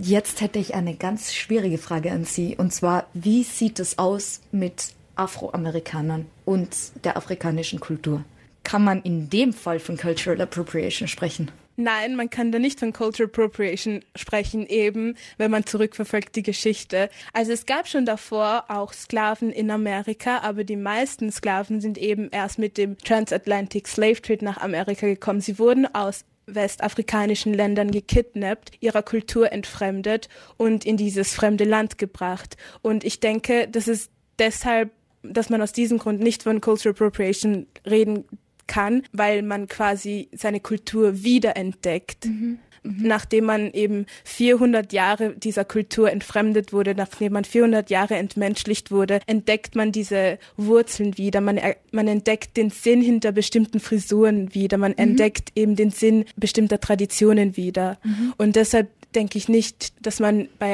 Jetzt hätte ich eine ganz schwierige Frage an Sie. Und zwar, wie sieht es aus mit Afroamerikanern und der afrikanischen Kultur? Kann man in dem Fall von Cultural Appropriation sprechen? Nein, man kann da nicht von Cultural Appropriation sprechen, eben, wenn man zurückverfolgt die Geschichte. Also es gab schon davor auch Sklaven in Amerika, aber die meisten Sklaven sind eben erst mit dem Transatlantic Slave Trade nach Amerika gekommen. Sie wurden aus westafrikanischen Ländern gekidnappt, ihrer Kultur entfremdet und in dieses fremde Land gebracht. Und ich denke, das ist deshalb, dass man aus diesem Grund nicht von Cultural Appropriation reden kann, weil man quasi seine Kultur wiederentdeckt. Nachdem man eben 400 Jahre dieser Kultur entfremdet wurde, nachdem man 400 Jahre entmenschlicht wurde, entdeckt man diese Wurzeln wieder. Man entdeckt den Sinn hinter bestimmten Frisuren wieder. Man entdeckt eben den Sinn bestimmter Traditionen wieder. Und deshalb denke ich nicht, dass man bei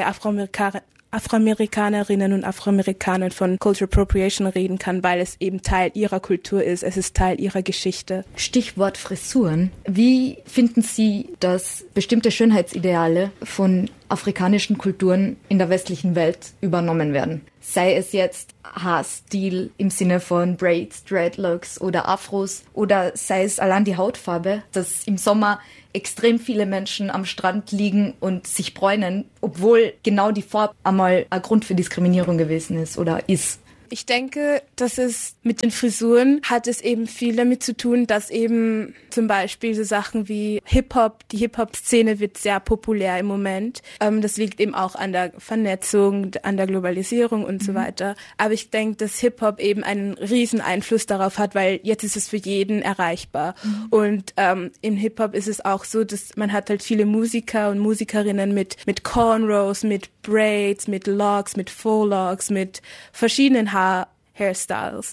Afroamerikanerinnen und Afroamerikanern von Cultural Appropriation reden kann, weil es eben Teil ihrer Kultur ist. Es ist Teil ihrer Geschichte. Stichwort Frisuren. Wie finden Sie, dass bestimmte Schönheitsideale von afrikanischen Kulturen in der westlichen Welt übernommen werden? Sei es jetzt Haarstil im Sinne von Braids, Dreadlocks oder Afros oder sei es allein die Hautfarbe, dass im Sommer extrem viele Menschen am Strand liegen und sich bräunen, obwohl genau die Farbe einmal ein Grund für Diskriminierung gewesen ist oder ist. Ich denke, dass es mit den Frisuren hat es eben viel damit zu tun, dass eben zum Beispiel so Sachen wie Hip-Hop, die Hip-Hop-Szene wird sehr populär im Moment. Das liegt eben auch an der Vernetzung, an der Globalisierung und so weiter. Aber ich denke, dass Hip-Hop eben einen riesen Einfluss darauf hat, weil jetzt ist es für jeden erreichbar. Und im Hip-Hop ist es auch so, dass man hat halt viele Musiker und Musikerinnen mit Cornrows, mit Braids, mit Locks, mit Faux-Locks, mit verschiedenen Hairstyles.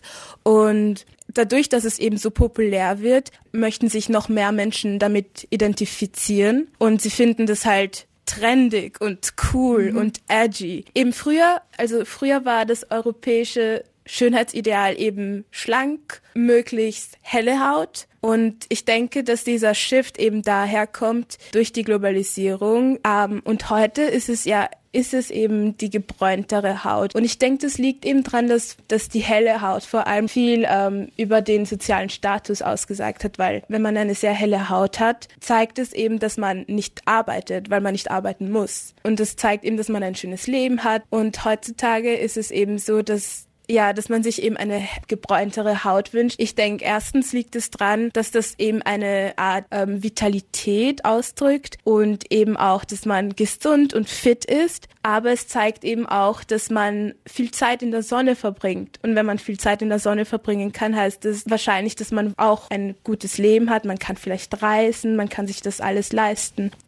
Und dadurch, dass es eben so populär wird, möchten sich noch mehr Menschen damit identifizieren und sie finden das halt trendig und cool und edgy. Eben früher war das europäische Schönheitsideal eben schlank, möglichst helle Haut. Und ich denke, dass dieser Shift eben daher kommt durch die Globalisierung. Und heute ist es eben die gebräuntere Haut. Und ich denke, das liegt eben dran, dass die helle Haut vor allem viel über den sozialen Status ausgesagt hat, weil wenn man eine sehr helle Haut hat, zeigt es eben, dass man nicht arbeitet, weil man nicht arbeiten muss. Und das zeigt eben, dass man ein schönes Leben hat. Und heutzutage ist es eben so, dass man sich eben eine gebräuntere Haut wünscht. Ich denke, erstens liegt es dran, dass das eben eine Art Vitalität ausdrückt und eben auch, dass man gesund und fit ist. Aber es zeigt eben auch, dass man viel Zeit in der Sonne verbringt. Und wenn man viel Zeit in der Sonne verbringen kann, heißt es wahrscheinlich, dass man auch ein gutes Leben hat. Man kann vielleicht reisen, man kann sich das alles leisten.